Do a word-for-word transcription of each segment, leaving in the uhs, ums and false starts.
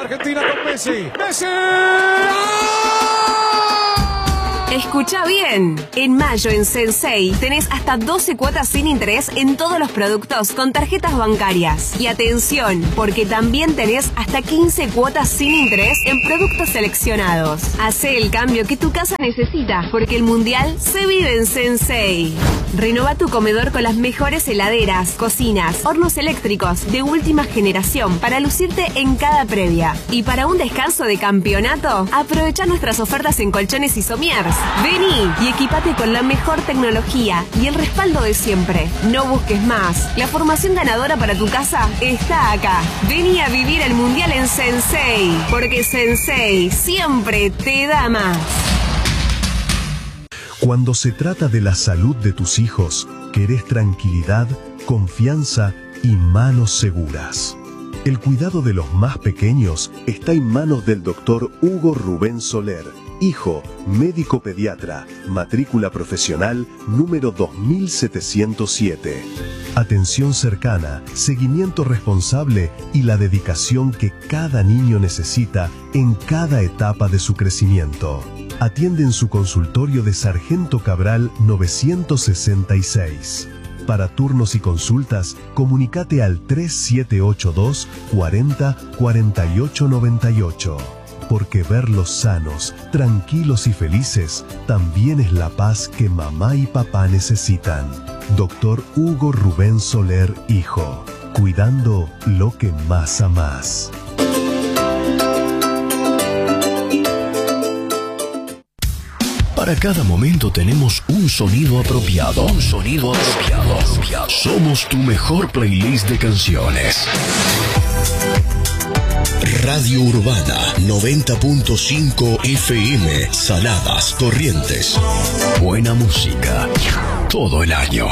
Argentina con Messi. ¡Messi! Escucha bien. En mayo en Sensei tenés hasta doce cuotas sin interés en todos los productos con tarjetas bancarias. Y atención, porque también tenés hasta quince cuotas sin interés en productos seleccionados. Hacé el cambio que tu casa necesita, porque el mundial se vive en Sensei. Renova tu comedor con las mejores heladeras, cocinas, hornos eléctricos de última generación para lucirte en cada previa. Y para un descanso de campeonato, aprovecha nuestras ofertas en colchones y somiers. Vení y equipate con la mejor tecnología y el respaldo de siempre. No busques más. La formación ganadora para tu casa está acá. Vení a vivir el mundial en Sensei, porque Sensei siempre te da más. Cuando se trata de la salud de tus hijos, querés tranquilidad, confianza y manos seguras. El cuidado de los más pequeños está en manos del doctor Hugo Rubén Soler, hijo, médico pediatra, matrícula profesional número dos mil setecientos siete. Atención cercana, seguimiento responsable y la dedicación que cada niño necesita en cada etapa de su crecimiento. Atiende en su consultorio de Sargento Cabral novecientos sesenta y seis. Para turnos y consultas, comunícate al tres siete ocho dos, cuarenta, cuarenta y ocho noventa y ocho. Porque verlos sanos, tranquilos y felices también es la paz que mamá y papá necesitan. Doctor Hugo Rubén Soler, hijo. Cuidando lo que más amás. Para cada momento tenemos un sonido apropiado. Un sonido apropiado. Somos tu mejor playlist de canciones. Radio Urbana noventa punto cinco F M, Saladas, Corrientes. Buena música todo el año.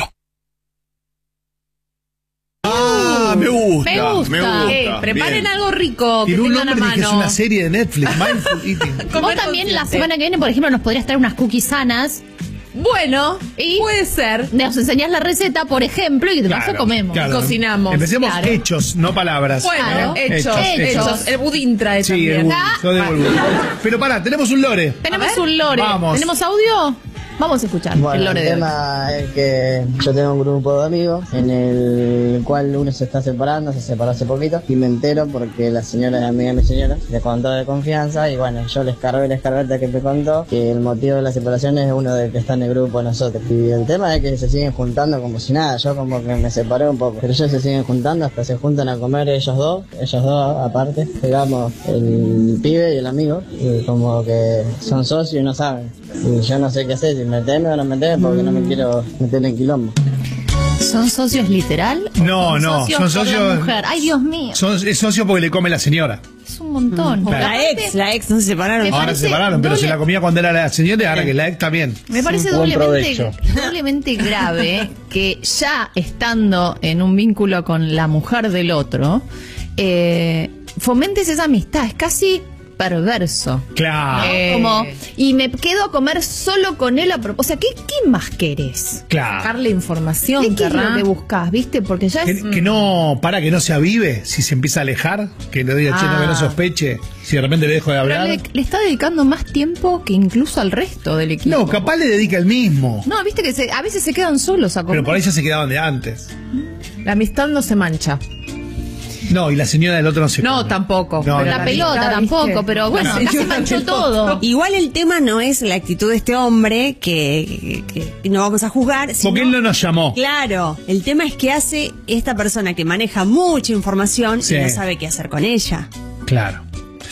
Ah, me gusta, Me gusta. me gusta. Eh, preparen Bien. algo rico que Tiene un tengan a nombre mano. que es una serie de Netflix, Mindful Eating. Comer O también la consciente. semana que viene, por ejemplo, nos podrías traer unas cookies sanas. Bueno, Y puede ser. nos enseñás la receta, por ejemplo, y de paso Claro, comemos. claro. Cocinamos, Empecemos claro. hechos, no palabras. Bueno, Claro. hechos, Hechos, hechos, hechos. El budín trae Sí, también. el budín, Ah, yo debo el budín. Pero pará, tenemos un lore. Tenemos A ver, un lore. vamos. ¿Tenemos audio? Vamos a escuchar Bueno, el lore el de hoy. tema es que yo tengo un grupo de amigos en el cual uno se está separando, se separó hace poquito y me entero porque la señora es amiga de mi señora, le contó de confianza y bueno, yo les cargué la escarbeta que me contó que el motivo de la separación es uno de que está en el grupo de nosotros. Y el tema es que se siguen juntando como si nada, yo como que me separé un poco, pero ellos se siguen juntando, hasta se juntan a comer ellos dos, ellos dos aparte, digamos, el pibe y el amigo, y como que son socios y no saben. Y yo no sé qué hacer, si meterme o no meterme, porque no me quiero meter en quilombo. ¿Son socios literal? o No, son no, socios son por la socios- mujer? Ay, Dios mío. Son, es socio porque le come la señora. Es un montón. Claro. La ex, la ex, no se separaron. Me Ahora parece se separaron, pero doble- se la comía cuando era la señora y ahora que la ex también. Me parece Buen doblemente, provecho. doblemente grave que ya estando en un vínculo con la mujer del otro, eh, fomentes esa amistad. Es casi perverso. Claro, ¿no? Como, y me quedo a comer solo con él a propósito. O sea, ¿qué, qué más querés? claro. Sacarle información, ¿Qué, qué es lo querrá. que buscás? ¿Viste? Porque ya es. Que, que no, para que no se avive, si se empieza a alejar, que le diga, che, no, que no Ah. sospeche, si de repente le dejo de Pero hablar. le, le está dedicando más tiempo que incluso al resto del equipo. No, capaz le dedica el mismo. No, viste que se- a veces se quedan solos a comer. Pero por ahí ya se quedaban de antes. La amistad no se mancha. No, y la señora del otro no se No, come. tampoco. No, pero no. La la pelota amistad, tampoco, ¿viste? pero bueno, La acá se señora manchó del todo. otro. Igual el tema no es la actitud de este hombre, que, que- que no vamos a juzgar. sino- Porque él no nos llamó. Claro, el tema es que hace esta persona que maneja mucha información Sí. y no sabe qué hacer con ella. Claro.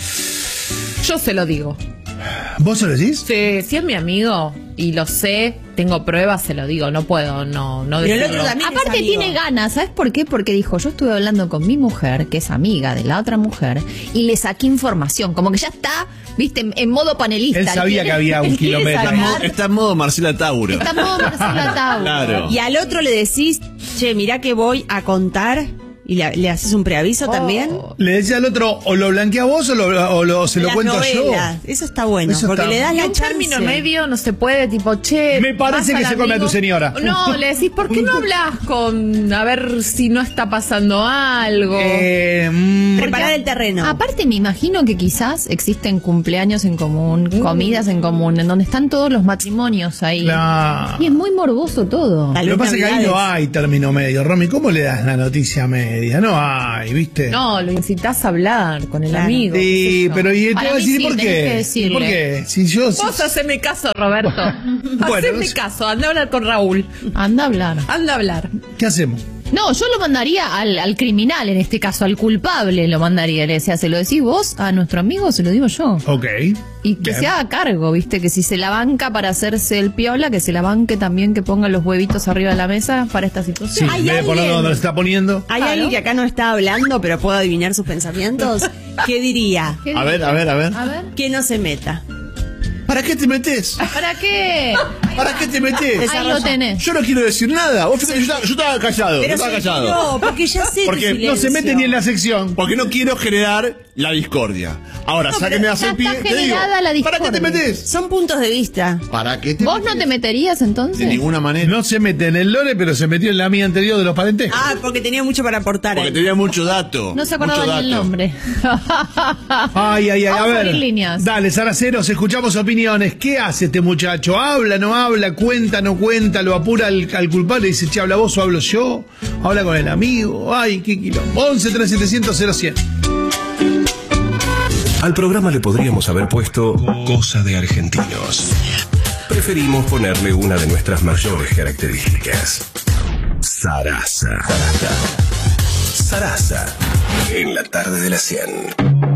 Yo se lo digo. ¿Vos se lo decís? Si, si es mi amigo y lo sé, tengo pruebas, se lo digo. No puedo, no, no Pero el decirlo. otro también es Aparte amigo. tiene ganas, ¿sabes por qué? Porque dijo, yo estuve hablando con mi mujer, que es amiga de la otra mujer, y le saqué información, como que ya está, viste, en, en modo panelista. Él sabía quiere- que había un él quiere kilómetro. sacar- Está en modo Marcela Tauro. Está en modo Marcela Tauro. Claro. Y al otro le decís, che, mirá que voy a contar, y le, le haces un preaviso Oh. también. Le decía al otro, o lo blanquea vos o, lo, o lo- se lo Las cuento novelas. Eso está bueno, Eso porque está- le das Y la un chance. término medio no se puede, tipo, che. Me parece vas que al se come a tu señora. No, le decís, ¿por qué no hablas con. A ver si no está pasando algo? Eh, mm, Preparar el terreno. Aparte me imagino que quizás existen cumpleaños en común, Mm. comidas en común, en donde están todos los matrimonios ahí. Claro. Y es muy morboso todo. Tal Lo que vez pasa es que ahí no Navidades. hay término medio. Romy, ¿cómo le das la noticia media? No hay, ¿viste? No, lo incitas a hablar con el Claro. amigo. qué sé Sí, yo. pero y te Para voy a mí decir sí, por tenés que qué. decirle. ¿Por qué? Si yo. si- Vos haceme caso, Roberto. Bueno, haceme es- caso, anda a hablar con Raúl. Anda a hablar. Anda a hablar. ¿Qué hacemos? No, yo lo mandaría al, al criminal, en este caso, al culpable lo mandaría. Le decía, ¿se lo decís vos a nuestro amigo? Se lo digo yo. Ok. Y que Bien. se haga cargo, ¿viste? Que si se la banca para hacerse el piola, que se la banque también, que ponga los huevitos arriba de la mesa para esta Sí, situación. en ¿Hay vez de ponerlo alguien? donde lo está poniendo. Hay Claro. alguien que acá no está hablando, pero puedo adivinar sus pensamientos. ¿Qué diría? ¿Qué A ver, dice? a ver, a ver. A ver. Que no se meta. ¿Para qué te metes? ¿Para qué? ¿Para qué te metes? Ahí lo tenés. Yo no quiero decir nada. Vos fíjate, yo, estaba, yo estaba callado. yo Pero estaba se- callado. No, porque ya sé tu Porque silencio. no se mete ni en la sección. Porque no quiero generar la discordia. Ahora, No, ya que pero me hace ya el pie, está te digo, generada la ¿para qué te discordia. metes? Son puntos de vista. ¿Para qué te ¿Vos metes? no te meterías entonces? De ninguna manera. No se mete en el lore, pero se metió en la mía anterior de los parentescos. Ah, porque tenía mucho para aportar. Porque él. tenía mucho dato. No se acordaba mucho ni el dato. nombre. Ay, ay, ay, a Vamos a ver. abrir líneas. Dale, Saraceros, escuchamos opiniones. ¿Qué hace este muchacho? ¿Habla, no habla? ¿Cuenta, no cuenta? ¿Lo apura al, al culpable y dice, che, habla vos o hablo yo? ¿Habla con el amigo? Ay, qué quilombo. once, tres setecientos, cero cien. Al programa le podríamos haber puesto Cosa de Argentinos. Preferimos ponerle una de nuestras mayores características. Sarasa. Sarasa. En la tarde de la cien.